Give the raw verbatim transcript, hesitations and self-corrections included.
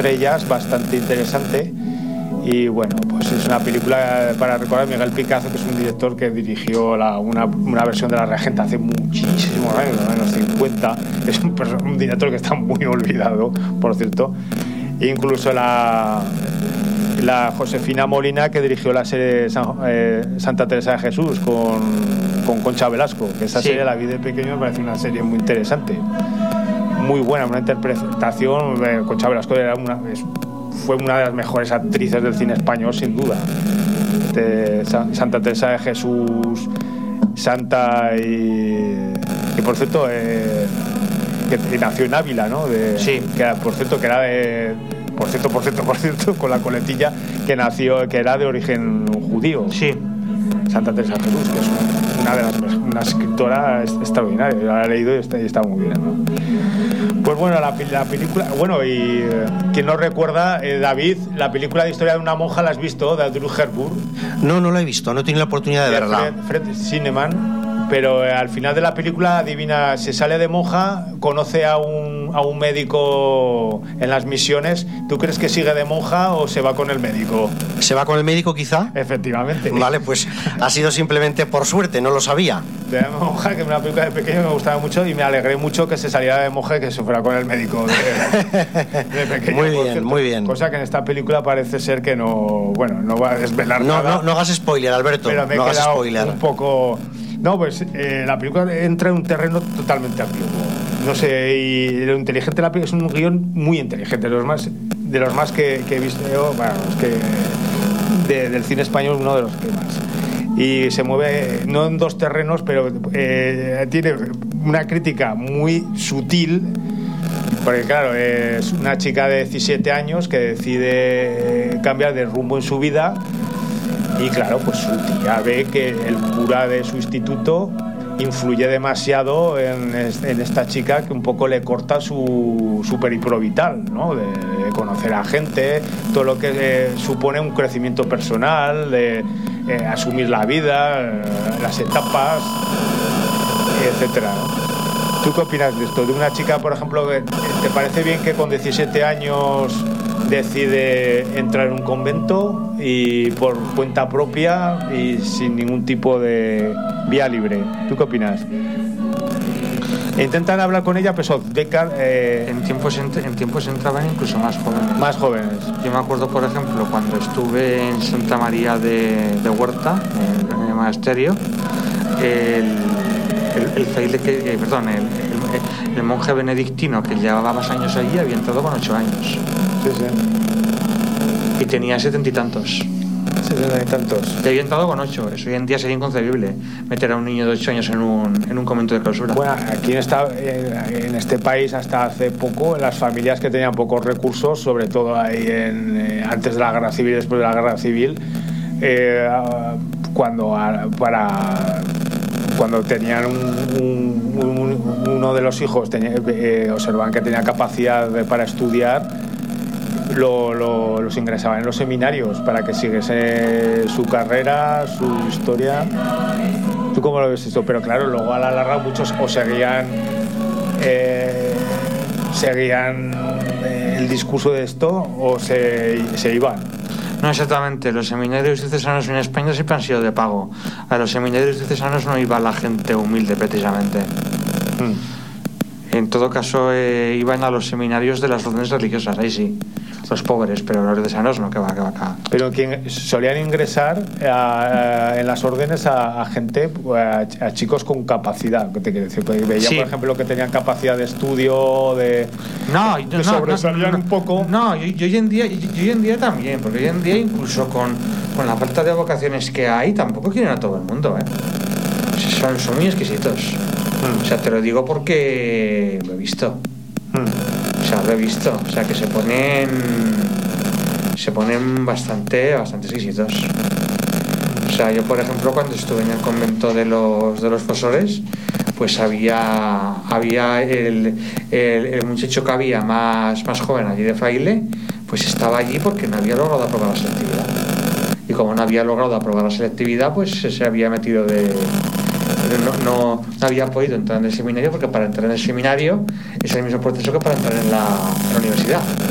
estrellas, bastante interesante. Y bueno, pues es una película para recordar. Miguel Picazo, que es un director que dirigió la, una, una versión de La Regenta hace muchísimos años, en los años cincuenta. Es un, un director que está muy olvidado, por cierto. E incluso la, la Josefina Molina, que dirigió la serie San, eh, Santa Teresa de Jesús con, con Concha Velasco, que esa sí. serie la vi de pequeño, me parece una serie muy interesante, muy buena, una interpretación. eh, Concha Velasco era una, es, fue una de las mejores actrices del cine español, sin duda. De Santa Teresa de Jesús, Santa y, y por cierto eh, que, que nació en Ávila, ¿no? De, sí. Que era, por cierto, que era de, por cierto, por cierto, por cierto, con la coletilla, que nació, que era de origen judío. Sí. Santa Teresa de Jesús, que es una de las una escritora extraordinaria. Yo la he leído y está, y está muy bien, ¿no? Pues bueno, la, la película, bueno, y eh, quien no recuerda, eh, David, la película de Historia de una monja, ¿la has visto? De Drew Hepburn. No, no la he visto, no he tenido la oportunidad de, de verla. Fred, Fred Zinnemann, pero eh, al final de la película, adivina, se sale de monja, conoce a un, a un médico en las misiones. ¿Tú crees que sigue de monja o se va con el médico? ¿Se va con el médico quizá? Efectivamente. Vale, pues ha sido simplemente por suerte, no lo sabía. De monja, que es una película de pequeño, me gustaba mucho y me alegré mucho que se saliera de monja y que se fuera con el médico de, de pequeño. Muy bien, cierto, muy bien. Cosa que en esta película parece ser que no, bueno, no va a desvelar no, nada. No, no hagas spoiler, Alberto. Pero me no he hagas quedado spoiler. un poco... No, pues eh, la película entra en un terreno totalmente ambiguo. No sé, y lo inteligente de la película es un guión muy inteligente, de los más, de los más que, que he visto yo, bueno, es que de, del cine español, uno de los que más. Y se mueve no en dos terrenos, pero eh, tiene una crítica muy sutil, porque claro, es una chica de diecisiete años que decide cambiar de rumbo en su vida. Y claro, pues su tía ve que el cura de su instituto influye demasiado en, en esta chica, que un poco le corta su, su periplo vital, ¿no? De, de conocer a gente, todo lo que eh, supone un crecimiento personal, de eh, asumir la vida, eh, las etapas, etcétera, ¿no? ¿Tú qué opinas de esto? De una chica, por ejemplo, que ¿te parece bien que con diecisiete años decide entrar en un convento y por cuenta propia y sin ningún tipo de vía libre? ¿Tú qué opinas? Intentan hablar con ella, pues Deckard, eh... en tiempos en tiempos entraban incluso más jóvenes. Más jóvenes. Yo me acuerdo, por ejemplo, cuando estuve en Santa María de, de Huerta, en, en el monasterio, el, el, el fraile que, eh, perdón, el, el, el monje benedictino que llevaba más años allí había entrado con ocho años. Sí, sí. Y tenía setenta y tantos. Setenta y tantos. Y había entrado con ocho. Eso hoy en día sería inconcebible, meter a un niño de ocho años en un, en un convento de clausura. Bueno, aquí en, esta, en este país hasta hace poco, las familias que tenían pocos recursos, sobre todo ahí en, eh, antes de la guerra civil y después de la guerra civil, eh, cuando para cuando tenían un, un, un, uno de los hijos tenía, eh, observaban que tenía capacidad de, para estudiar, Lo, lo, los ingresaban en los seminarios para que siguiese su carrera, su historia. ¿Tú cómo lo ves esto? Pero claro, luego a la larga muchos o seguían eh, seguían eh, el discurso de esto o se, se iban. No exactamente, los seminarios diocesanos en España siempre han sido de pago. A los seminarios diocesanos no iba la gente humilde precisamente. Hmm. En todo caso eh, iban a los seminarios de las órdenes religiosas, ahí sí. Los pobres, pero los diocesanos no, que va, que va acá. Pero quien solían ingresar a, a, en las órdenes a, a gente, a, a chicos con capacidad, ¿qué te quiero decir? Veía, sí. Por ejemplo, que tenían capacidad de estudio, de, no, de no, sobresalían no, no, un poco. No, yo, yo, hoy en día, yo, yo hoy en día también, porque hoy en día incluso con, con la falta de vocaciones que hay, tampoco quieren a todo el mundo, ¿eh? Son, son muy exquisitos. Hmm. O sea, te lo digo porque lo he visto. Hmm. O sea, lo he visto, o sea, que se ponen se ponen bastante bastante exquisitos. O sea, yo por ejemplo cuando estuve en el convento de los de los Fosores, pues había había el, el, el muchacho que había más, más joven allí de fraile, pues estaba allí porque no había logrado aprobar la selectividad. Y como no había logrado aprobar la selectividad, pues se había metido de No, no, no había podido entrar en el seminario, porque para entrar en el seminario es el mismo proceso que para entrar en la, en la universidad.